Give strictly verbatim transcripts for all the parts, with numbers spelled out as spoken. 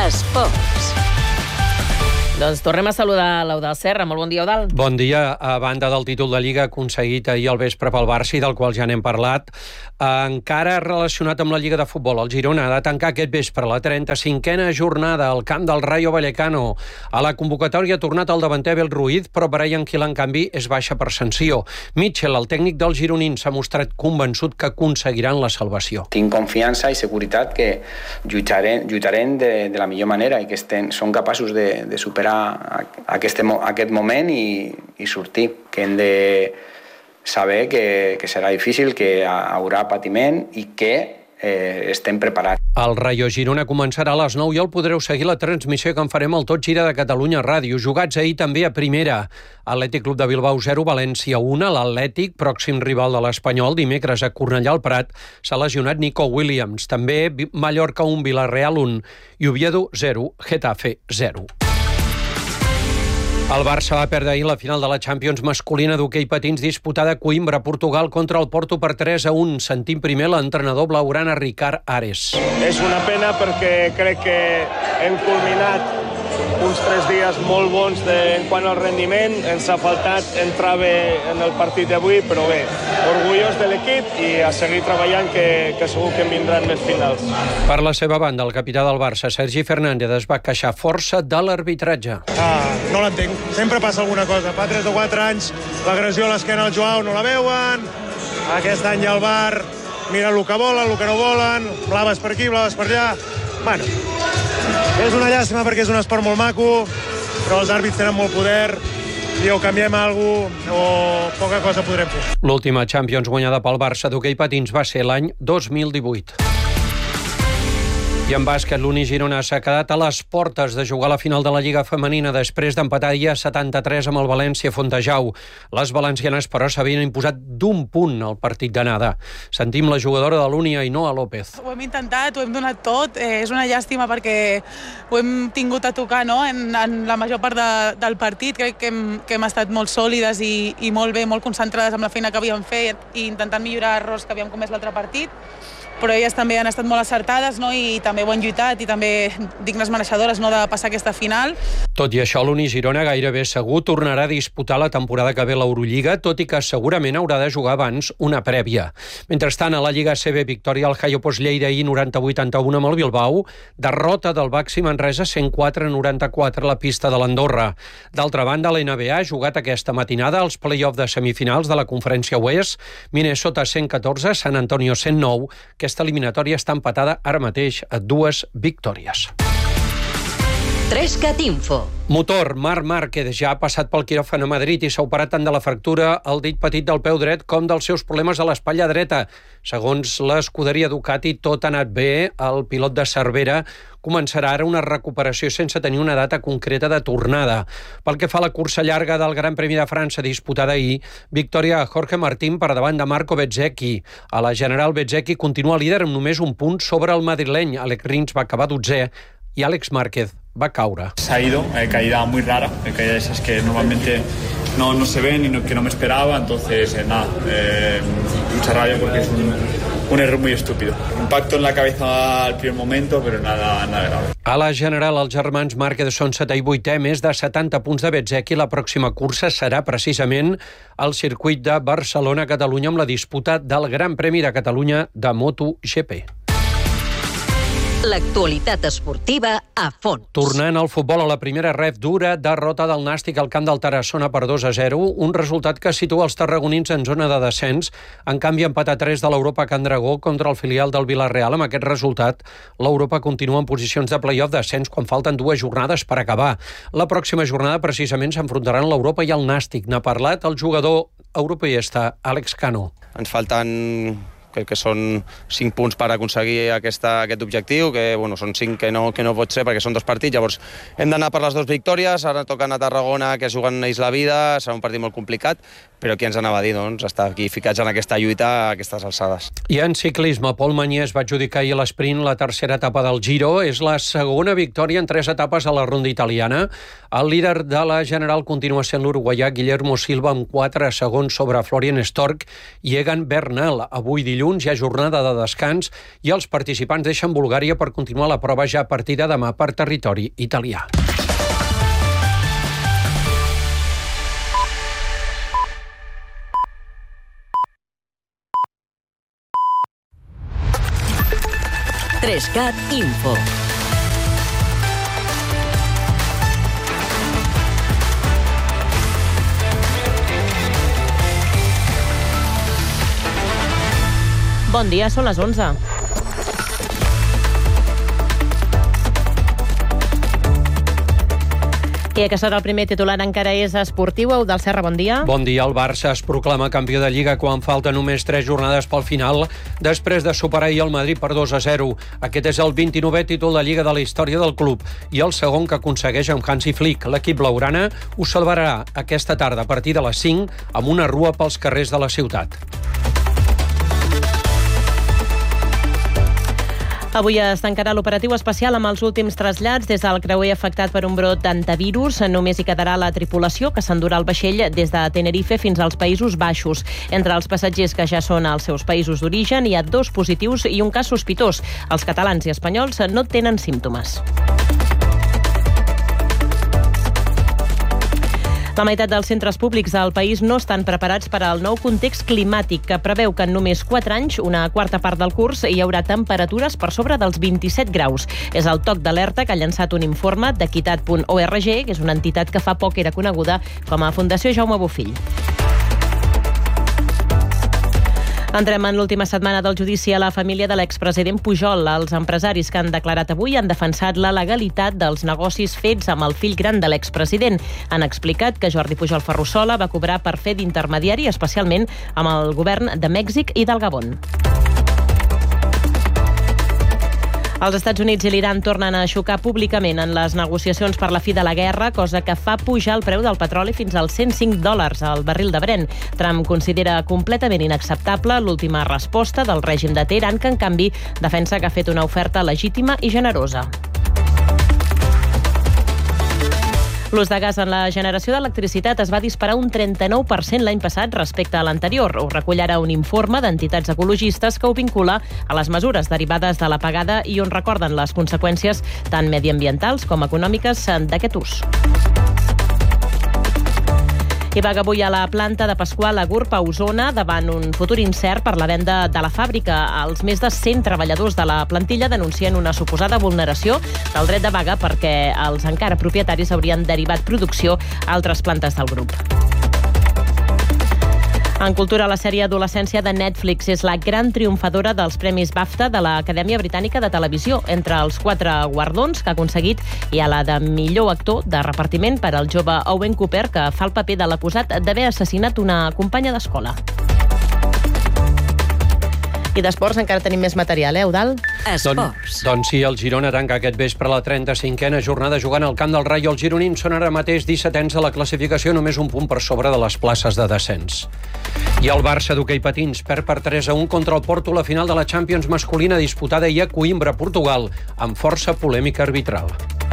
Esports. Doncs tornem a saludar l'Eudald Serra. Molt bon dia, Eudald. Bon dia. A banda del títol de Lliga aconseguit ahir al vespre pel Barça i del qual ja n'hem parlat, encara relacionat amb la Lliga de Futbol, el Girona ha de tancar aquest vespre la trenta-cinquena jornada al camp del Rayo Vallecano. A la convocatòria ha tornat el davanter Abel Ruiz, però Brian Hill, en canvi, és baixa per sanció. Mitchell, el tècnic dels gironins, s'ha mostrat convençut que aconseguiran la salvació. Tinc confiança i seguretat que lluitarem, lluitarem de, de la millor manera i que estem, són capaços de, de superar aquest, aquest moment i, i sortir, que hem de saber que, que serà difícil, que hi haurà patiment i que eh, estem preparats. El Rayo Girona començarà a les nou i el podreu seguir la transmissió que en farem al Tot Gira de Catalunya Ràdio. Jugats ahir també a primera. Atlètic Club de Bilbao zero, València un. L'Atlètic, pròxim rival de l'Espanyol, dimecres a Cornellà al Prat, s'ha lesionat Nico Williams. També Mallorca un, Villarreal un i Oviedo zero, Getafe zero. El Barça va perdre ahir la final de la Champions masculina d'hoquei patins disputada a Coimbra, Portugal, contra el Porto per tres a un. Sentim primer l'entrenador blaugrana Ricard Ares. És una pena perquè crec que hem culminat uns tres dies molt bons de, en quant al rendiment. Ens ha faltat entrar bé en el partit d'avui, però bé, orgullós de l'equip i a seguir treballant, que, que segur que en vindran més finals. Per la seva banda, el capità del Barça, Sergi Fernández, es va queixar força de l'arbitratge. Ah, no l'entenc. Sempre passa alguna cosa. Fa tres o quatre anys l'agressió a l'esquena al Joao no la veuen. Aquest any el V A R mira el que volen, el que no volen, blaves per aquí, blaves per allà. Bueno, és una llàstima perquè és un esport molt maco, però els àrbits tenen molt poder i o canviem alguna cosa o poca cosa podrem fer. L'última Champions guanyada pel Barça d'hoquei patins va ser l'any dos mil divuit. I en bàsquet, l'Uni Girona s'ha quedat a les portes de jugar a la final de la Lliga Femenina després d'empatar ahir a setanta-tres amb el València Fontejau. Les valencianes, però, s'havien imposat d'un punt al partit d'anada. Sentim la jugadora de l'Uni, Ainhoa López. Ho hem intentat, ho hem donat tot. Eh, és una llàstima perquè ho hem tingut a tocar, no? en, en la major part de, del partit. Crec que hem, que hem estat molt sòlides i, i molt bé, molt concentrades amb la feina que havíem fet i intentant millorar errors que havíem comès l'altre partit. Però elles també han estat molt acertades, no? I també ho han lluitat i també dignes mereixedores, no?, de passar aquesta final. Tot i això, l'Uni Girona gairebé segur tornarà a disputar la temporada que ve l'Eurolliga, tot i que segurament haurà de jugar abans una prèvia. Mentrestant, a la Lliga A C B, victòria al Jaiopos Lleida ahir noranta a vuitanta u amb el Bilbao, derrota del Baxi Manresa cent quatre a noranta-quatre a la pista de l'Andorra. D'altra banda, l'N B A ha jugat aquesta matinada als play-off de semifinals de la Conferència Oest, Minnesota cent catorze, San Antonio cent nou, que aquesta eliminatòria està empatada ara mateix a dues victòries. Trescat Info. Motor, Marc Márquez ja ha passat pel quiròfan a Madrid i s'ha operat tant de la fractura al dit petit del peu dret com dels seus problemes a l'espatlla dreta. Segons l'escuderia Ducati, tot ha anat bé. El pilot de Cervera començarà ara una recuperació sense tenir una data concreta de tornada. Pel que fa a la cursa llarga del Gran Premi de França disputada ahir, victòria a Jorge Martín per davant de Marco Bezzecchi. A la general, Bezzecchi continua líder amb només un punt sobre el madrileny. Alex Rins va acabar dotzè i Àlex Márquez va caure. Se ha ido, eh, caída muy rara, eh, caída de esas que normalmente no, no se ven y no, que no me esperaba, entonces eh, nada, eh, mucha rabia porque es un, un error muy estúpido. Impacto en la cabeza al primer momento, pero nada, nada grave. A la general, els germans Márquez són setè i vuitè, més de setanta punts de Bezzecchi. La pròxima cursa serà precisament al circuit de Barcelona-Catalunya amb la disputa del Gran Premi de Catalunya de MotoGP. L'actualitat esportiva a fons. Tornant al futbol, a la primera ref dura, derrota del Nàstic al camp del Tarassona per dos a zero, un resultat que situa els tarragonins en zona de descens. En canvi, empat a tres de l'Europa Can Dragó contra el filial del Villarreal. Amb aquest resultat, l'Europa continua en posicions de play-off descens quan falten dues jornades per acabar. La pròxima jornada, precisament, s'enfrontaran l'Europa i el Nàstic. N'ha parlat el jugador europeista Àlex Cano. Ens falten... crec que són cinc punts per aconseguir aquesta, aquest objectiu, que bueno, són cinc que no, que no pot ser perquè són dos partits, llavors hem d'anar per les dues victòries, ara toquen a Tarragona, que juguen ells la vida, serà un partit molt complicat, però qui ens anava a dir, doncs, estar aquí ficats en aquesta lluita a aquestes alçades. I en ciclisme, Pol Mañés va adjudicar ahir l'esprint la tercera etapa del Giro. És la segona victòria en tres etapes a la ronda italiana. El líder de la general continua sent l'uruguaià Guillermo Silva amb quatre segons sobre Florian Stork i Egan Bernal. Avui dilluns hi ha jornada de descans i els participants deixen Bulgària per continuar la prova ja a partir de demà per territori italià. Trescat Info. Bon dia, són les onze. I aquest hora el primer titular encara és esportiu. Eudald Serra, bon dia. Bon dia. El Barça es proclama campió de Lliga quan falta només tres jornades pel final, després de superar ahir el Madrid per dos a zero. Aquest és el vint-i-novè títol de Lliga de la història del club i el segon que aconsegueix amb Hansi Flick. L'equip blaugrana ho celebrarà aquesta tarda a partir de les cinc amb una rua pels carrers de la ciutat. Avui es tancarà l'operatiu especial amb els últims trasllats des del creuer afectat per un brot d'antivirus. Només hi quedarà la tripulació, que s'endurà el vaixell des de Tenerife fins als Països Baixos. Entre els passatgers que ja són als seus països d'origen hi ha dos positius i un cas sospitós. Els catalans i espanyols no tenen símptomes. La meitat dels centres públics del país no estan preparats per al nou context climàtic, que preveu que en només quatre anys, una quarta part del curs, hi haurà temperatures per sobre dels vint-i-set graus. És el toc d'alerta que ha llançat un informe d'equitat punt org, que és una entitat que fa poc era coneguda com a Fundació Jaume Bofill. Entrem en l'última setmana del judici a la família de l'expresident Pujol. Els empresaris que han declarat avui han defensat la legalitat dels negocis fets amb el fill gran de l'expresident. Han explicat que Jordi Pujol Ferrusola va cobrar per fer d'intermediari, especialment amb el govern de Mèxic i del Gabon. Els Estats Units i l'Iran tornen a xocar públicament en les negociacions per la fi de la guerra, cosa que fa pujar el preu del petroli fins als cent cinc dòlars al barril de Brent. Trump considera completament inacceptable l'última resposta del règim de Teheran, que en canvi defensa que ha fet una oferta legítima i generosa. L'ús de gas en la generació d'electricitat es va disparar un trenta-nou per cent l'any passat respecte a l'anterior. Ho recull ara un informe d'entitats ecologistes que ho vincula a les mesures derivades de l'apagada i on recorden les conseqüències tant mediambientals com econòmiques d'aquest ús. I vaga avui a la planta de Pasqual a Gurb, a Osona, davant un futur incert per la venda de la fàbrica. Els més de cent treballadors de la plantilla denuncien una suposada vulneració del dret de vaga perquè els encara propietaris haurien derivat producció a altres plantes del grup. En cultura, la sèrie Adolescència de Netflix és la gran triomfadora dels Premis BAFTA de l'Acadèmia Britànica de Televisió. Entre els quatre guardons que ha aconseguit hi ha la de millor actor de repartiment per al jove Owen Cooper, que fa el paper de l'acusat d'haver assassinat una companya d'escola. I d'esports encara tenim més material, eh, Eudald? Esports. Doncs, doncs sí, el Girona tanca aquest vespre la trenta-cinquena jornada jugant al camp del Rayo. Els gironins són ara mateix dissetens de la classificació, només un punt per sobre de les places de descens. I el Barça d'hoquei patins perd per tres a un contra el Porto la final de la Champions masculina disputada ahir a Coimbra, Portugal, amb força polèmica arbitral.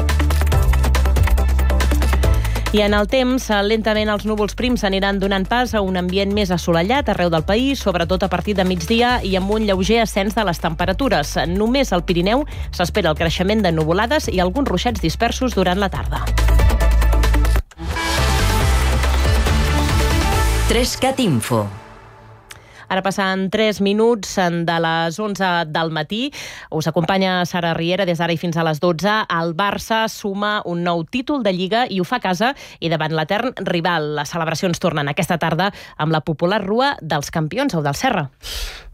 I en el temps, lentament els núvols prims aniran donant pas a un ambient més assolellat arreu del país, sobretot a partir de migdia i amb un lleuger ascens de les temperatures. Només al Pirineu s'espera el creixement de nuvolades i alguns ruixats dispersos durant la tarda. Trescat Info. Ara passen tres minuts de les onze del matí. Us acompanya Sara Riera des d'ara i fins a les dotze. El Barça suma un nou títol de Lliga i ho fa a casa i davant l'etern rival. Les celebracions tornen aquesta tarda amb la popular Rua dels Campions, Eudald Serra.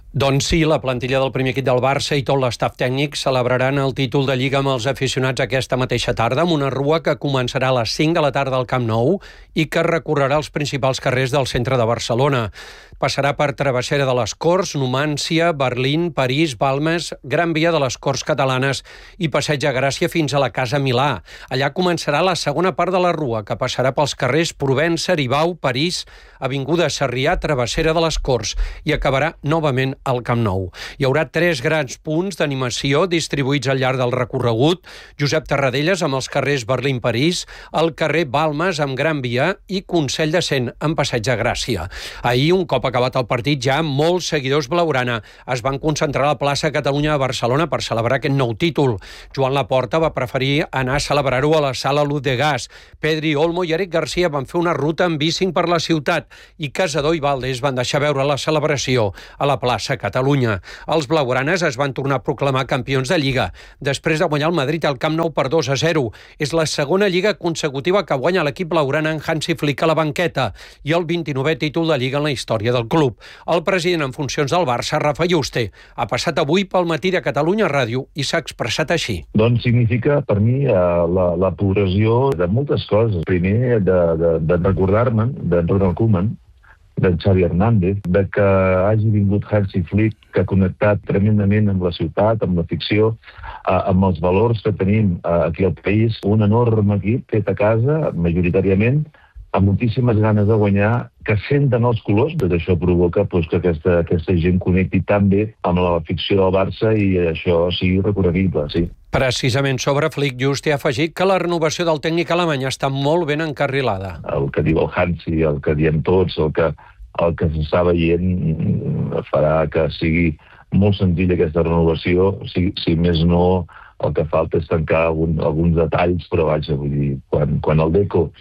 Doncs sí, la plantilla del primer equip del Barça i tot l'estaf tècnic celebraran el títol de Lliga amb els aficionats aquesta mateixa tarda, amb una rua que començarà a les cinc de la tarda al Camp Nou i que recorrerà els principals carrers del centre de Barcelona. Passarà per Travessera de les Corts, Numància, Berlín, París, Balmes, Gran Via de les Corts Catalanes i Passeig de Gràcia fins a la Casa Milà. Allà començarà la segona part de la rua, que passarà pels carrers Provença, Aribau, París, Avinguda Sarrià, Travessera de les Corts i acabarà novament al Camp Nou. Hi haurà tres grans punts d'animació distribuïts al llarg del recorregut: Josep Tarradellas amb els carrers Berlín-París, el carrer Balmes amb Gran Via i Consell de Cent amb Passeig de Gràcia. Ahir, un cop acabat el partit, ja molts seguidors blaugrana es van concentrar a la plaça Catalunya de Barcelona per celebrar aquest nou títol. Joan Laporta va preferir anar a celebrar-ho a la sala Luz de Gas. Pedri Olmo i Eric Garcia van fer una ruta amb bicing per la ciutat i Casador i Valdés van deixar veure la celebració a la plaça Catalunya. Els blaugranes es van tornar a proclamar campions de Lliga després de guanyar el Madrid al Camp Nou per dos a zero. És la segona Lliga consecutiva que guanya l'equip blaugrana en Hansi Flick a la banqueta i el vint-i-novè títol de Lliga en la història del club. El president en funcions del Barça, Rafa Yuste, ha passat avui pel matí de Catalunya Ràdio i s'ha expressat així. Doncs significa per mi la, la progressió de moltes coses. Primer, de, de, de recordar-me'n d'en Ronald Koeman, d'en Xavi Hernández, de que hagi vingut Hansi Flick, que ha connectat tremendament amb la ciutat, amb la ficció, amb els valors que tenim aquí al país. Un enorme equip fet a casa, majoritàriament, amb moltíssimes ganes de guanyar, que senten els colors. Tot això provoca pues, que aquesta, aquesta gent connecti tan bé amb la ficció del Barça i això sigui recorreguible, sí. Precisament sobre Flick, Just ha afegit que la renovació del tècnic alemany està molt ben encarrilada. El que diu el Hansi, el que diem tots, el que, el que s'està veient farà que sigui molt senzilla aquesta renovació, si, si més no el que falta és tancar algun, alguns detalls, però vaja, vull dir, quan, quan el Deco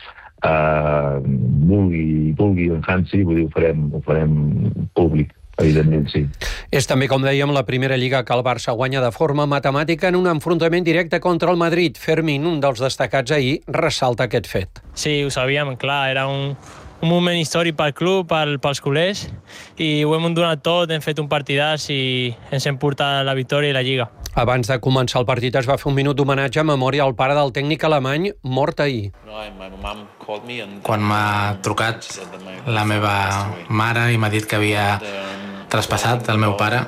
Uh, vulgui, vulgui en Hansi, vull dir, ho farem, ho farem públic, evidentment, sí. És també, com dèiem, la primera lliga que el Barça guanya de forma matemàtica en un enfrontament directe contra el Madrid. Fermín, un dels destacats ahir, ressalta aquest fet. Sí, ho sabíem, clar, era un, un moment històric pel club, pel, pels culers, i ho hem donat tot, hem fet un partidàs i ens hem portat la victòria i la lliga. Abans de començar el partit es va fer un minut d'homenatge a memòria al pare del tècnic alemany mort ahir. Quan m'ha trucat la meva mare i m'ha dit que havia traspassat el meu pare,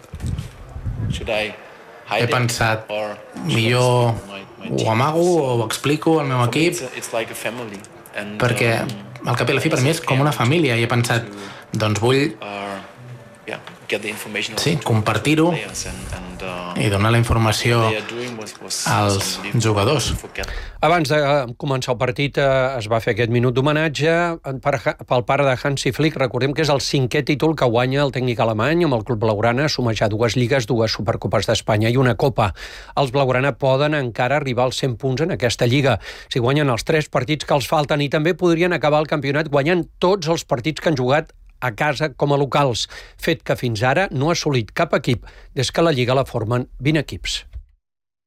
he pensat, millor ho amago o ho explico al meu equip, perquè al cap i a la fi per mi és com una família, i he pensat, doncs vull sí, compartir-ho i donar la informació als jugadors. Abans de començar el partit es va fer aquest minut d'homenatge pel pare de Hansi Flick. Recordem que és el cinquè títol que guanya el tècnic alemany amb el club blaugrana, sumejar dues lligues, dues supercopes d'Espanya i una copa. Els blaugrana poden encara arribar als cent punts en aquesta lliga si guanyen els tres partits que els falten, i també podrien acabar el campionat guanyant tots els partits que han jugat a casa com a locals, fet que fins ara no ha assolit cap equip des que la Lliga la formen vint equips.